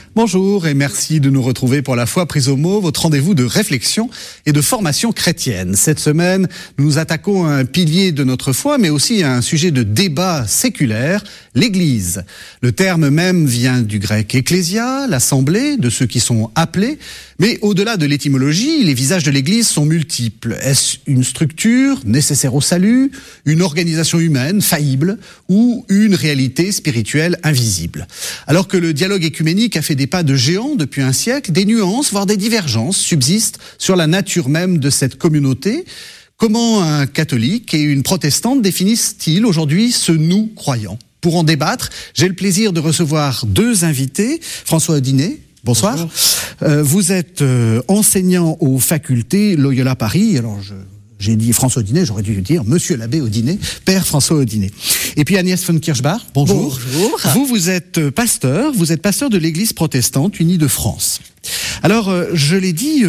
Bonjour et merci de nous retrouver pour La Foi prise au mot, votre rendez-vous de réflexion et de formation chrétienne. Cette semaine, nous nous attaquons à un pilier de notre foi, mais aussi à un sujet de débat séculaire, l'Église. Le terme même vient du grec ecclésia, l'assemblée, de ceux qui sont appelés. Mais au-delà de l'étymologie, les visages de l'Église sont multiples. Est-ce une structure nécessaire au salut, une organisation humaine faillible ou une réalité spirituelle invisible? Alors que le dialogue écuménique a fait des pas de géant depuis un siècle, des nuances, voire des divergences subsistent sur la nature même de cette communauté. Comment un catholique et une protestante définissent-ils aujourd'hui ce nous croyant? Pour en débattre, j'ai le plaisir de recevoir deux invités. François Audinet, bonsoir. Bonjour. Vous êtes enseignant aux facultés Loyola Paris. Alors j'ai dit François Audinet, j'aurais dû dire Monsieur l'abbé Audinet, Père François Audinet. Et puis Agnès von Kirchbach, bonjour. Bonjour. Vous êtes pasteur de l'Église protestante unie de France. Alors, je l'ai dit,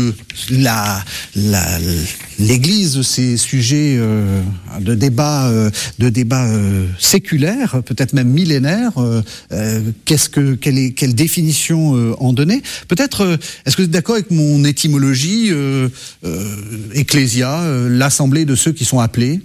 l'Église, c'est sujet de débat séculaire, peut-être même millénaire. Quelle définition en donner? Peut-être, est-ce que vous êtes d'accord avec mon étymologie, ecclésia, l'assemblée de ceux qui sont appelés?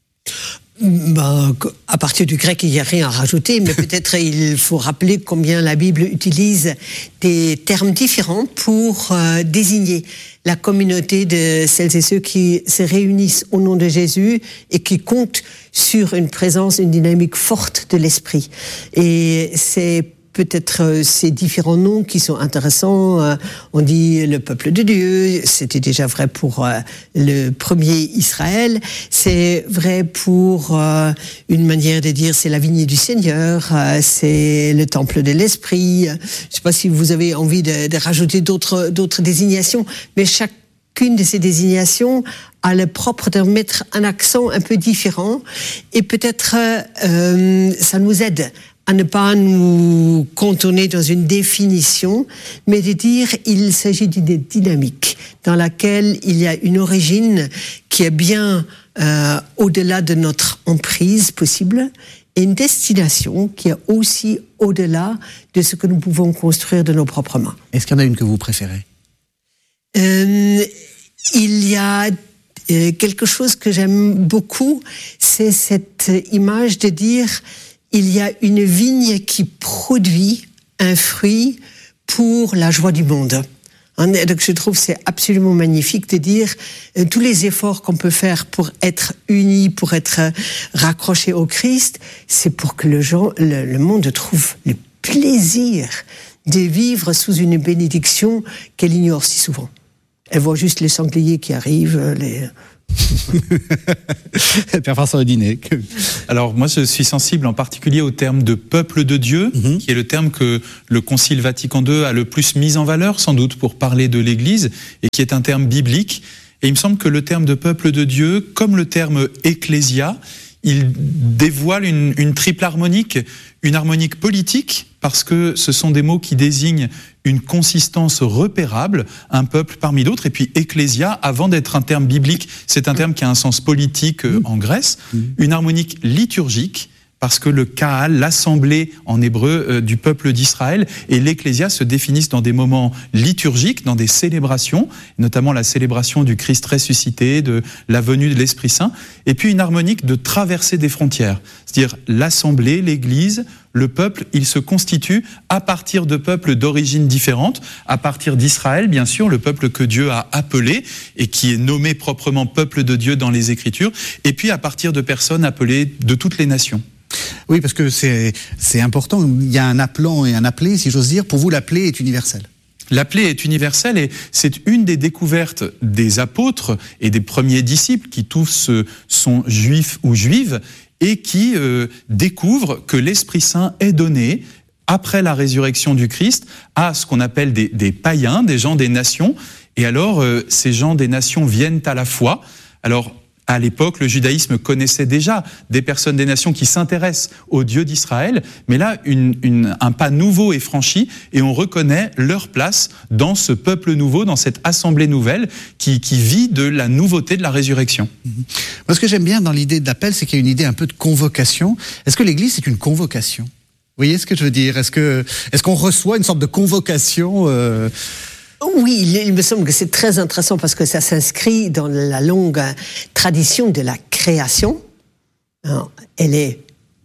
À partir du grec, il n'y a rien à rajouter, mais peut-être il faut rappeler combien la Bible utilise des termes différents pour désigner la communauté de celles et ceux qui se réunissent au nom de Jésus et qui comptent sur une présence, une dynamique forte de l'esprit. Et c'est peut-être ces différents noms qui sont intéressants. On dit le peuple de Dieu, c'était déjà vrai pour le premier Israël. C'est vrai pour une manière de dire c'est la vigne du Seigneur, c'est le temple de l'Esprit. Je ne sais pas si vous avez envie de rajouter d'autres désignations, mais chacune de ces désignations a le propre de mettre un accent un peu différent. Et peut-être ça nous aide à ne pas nous cantonner dans une définition, mais de dire il s'agit d'une dynamique dans laquelle il y a une origine qui est bien au-delà de notre emprise possible et une destination qui est aussi au-delà de ce que nous pouvons construire de nos propres mains. Est-ce qu'il y en a une que vous préférez? Il y a quelque chose que j'aime beaucoup, c'est cette image de dire il y a une vigne qui produit un fruit pour la joie du monde. Donc je trouve que c'est absolument magnifique de dire tous les efforts qu'on peut faire pour être unis, pour être raccrochés au Christ, c'est pour que le monde trouve le plaisir de vivre sous une bénédiction qu'elle ignore si souvent. Elle voit juste les sangliers qui arrivent, Père François Audinet. Alors moi je suis sensible en particulier au terme de peuple de Dieu, qui est le terme que le Concile Vatican II a le plus mis en valeur sans doute pour parler de l'Église et qui est un terme biblique. Et il me semble que le terme de peuple de Dieu, comme le terme ecclésia, il dévoile une triple harmonique, une harmonique politique, parce que ce sont des mots qui désignent une consistance repérable, un peuple parmi d'autres, et puis ecclésia, avant d'être un terme biblique, c'est un terme qui a un sens politique en Grèce, une harmonique liturgique, parce que le Kahal, l'assemblée en hébreu du peuple d'Israël, et l'ecclésia se définissent dans des moments liturgiques, dans des célébrations, notamment la célébration du Christ ressuscité, de la venue de l'Esprit Saint, et puis une harmonique de traversée des frontières, c'est-à-dire l'assemblée, l'Église, le peuple, il se constitue à partir de peuples d'origines différentes, à partir d'Israël, bien sûr, le peuple que Dieu a appelé et qui est nommé proprement peuple de Dieu dans les Écritures, et puis à partir de personnes appelées de toutes les nations. Oui, parce que c'est important. Il y a un appelant et un appelé, si j'ose dire. Pour vous, l'appelé est universel. L'appelé est universel et c'est une des découvertes des apôtres et des premiers disciples qui tous sont juifs ou juives et qui découvrent que l'Esprit Saint est donné après la résurrection du Christ à ce qu'on appelle des païens, des gens des nations. Et alors, ces gens des nations viennent à la foi. Alors, à l'époque, le judaïsme connaissait déjà des personnes des nations qui s'intéressent au Dieu d'Israël, mais là, un pas nouveau est franchi et on reconnaît leur place dans ce peuple nouveau, dans cette assemblée nouvelle qui vit de la nouveauté de la résurrection. Moi, ce que j'aime bien dans l'idée de l'appel, c'est qu'il y a une idée un peu de convocation. Est-ce que l'Église, c'est une convocation ? voyez ce que je veux dire? Est-ce qu'on reçoit une sorte de convocation Oui, il me semble que c'est très intéressant parce que ça s'inscrit dans la longue tradition de la création. Alors, elle est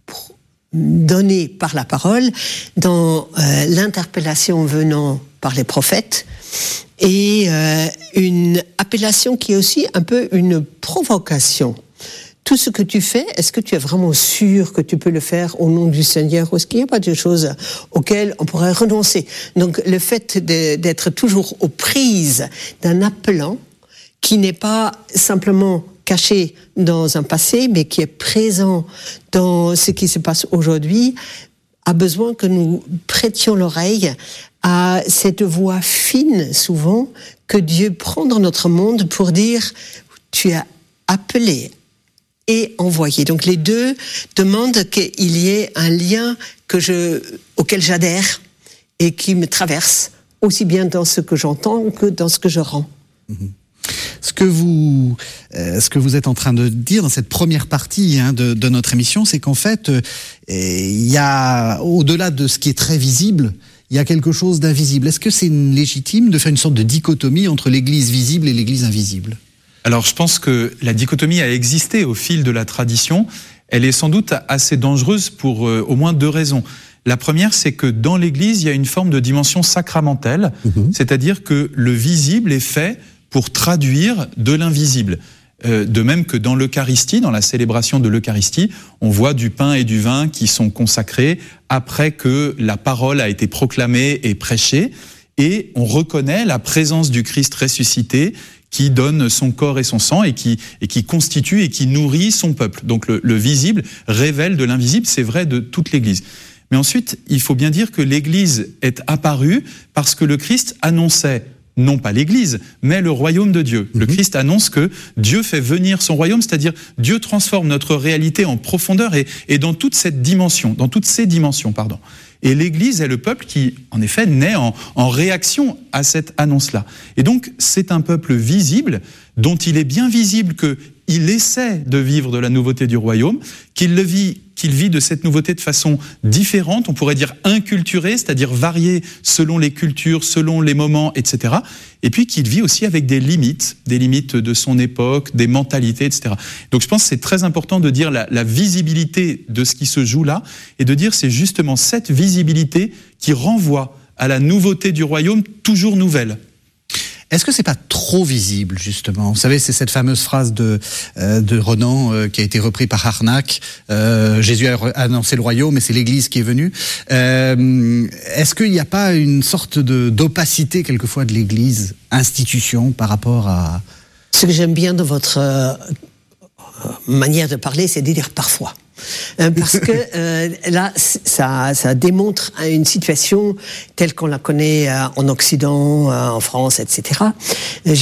donnée par la parole, dans l'interpellation venant par les prophètes, et une appellation qui est aussi un peu une provocation. Tout ce que tu fais, est-ce que tu es vraiment sûr que tu peux le faire au nom du Seigneur, ou est-ce qu'il n'y a pas de choses auxquelles on pourrait renoncer? Donc le fait d'être toujours aux prises d'un appelant qui n'est pas simplement caché dans un passé, mais qui est présent dans ce qui se passe aujourd'hui, a besoin que nous prêtions l'oreille à cette voix fine, souvent, que Dieu prend dans notre monde pour dire « tu es appelé » et envoyé. Donc les deux demandent qu'il y ait un lien auquel j'adhère et qui me traverse, aussi bien dans ce que j'entends que dans ce que je rends. Ce que vous êtes en train de dire dans cette première partie de notre émission, c'est qu'en fait, il y a, au-delà de ce qui est très visible, il y a quelque chose d'invisible. Est-ce que c'est légitime de faire une sorte de dichotomie entre l'Église visible et l'Église invisible ? Alors je pense que la dichotomie a existé au fil de la tradition. Elle est sans doute assez dangereuse pour au moins deux raisons. La première, c'est que dans l'Église, il y a une forme de dimension sacramentelle, c'est-à-dire que le visible est fait pour traduire de l'invisible. De même que dans l'Eucharistie, dans la célébration de l'Eucharistie, on voit du pain et du vin qui sont consacrés après que la parole a été proclamée et prêchée, et on reconnaît la présence du Christ ressuscité qui donne son corps et son sang et qui constitue et qui nourrit son peuple. Donc le visible révèle de l'invisible, c'est vrai de toute l'Église. Mais ensuite, il faut bien dire que l'Église est apparue parce que le Christ annonçait non pas l'Église, mais le royaume de Dieu. Le Christ annonce que Dieu fait venir son royaume, c'est-à-dire Dieu transforme notre réalité en profondeur et dans toute cette dimension, dans toutes ces dimensions, pardon. Et l'Église est le peuple qui, en effet, naît en réaction à cette annonce-là. Et donc, c'est un peuple visible, dont il est bien visible qu'il essaie de vivre de la nouveauté du royaume, qu'il vit de cette nouveauté de façon différente, on pourrait dire inculturée, c'est-à-dire variée selon les cultures, selon les moments, etc. Et puis qu'il vit aussi avec des limites de son époque, des mentalités, etc. Donc je pense que c'est très important de dire la visibilité de ce qui se joue là, et de dire c'est justement cette visibilité qui renvoie à la nouveauté du royaume toujours nouvelle. Est-ce que c'est pas trop visible, justement? Vous savez, c'est cette fameuse phrase de Renan qui a été reprise par Harnack. Jésus a annoncé le royaume, mais c'est l'Église qui est venue. Est-ce qu'il n'y a pas une sorte d'opacité, quelquefois, de l'Église, institution, par rapport à... Ce que j'aime bien de votre manière de parler, c'est de dire parfois. Parce que là, ça démontre une situation telle qu'on la connaît en Occident, en France, etc.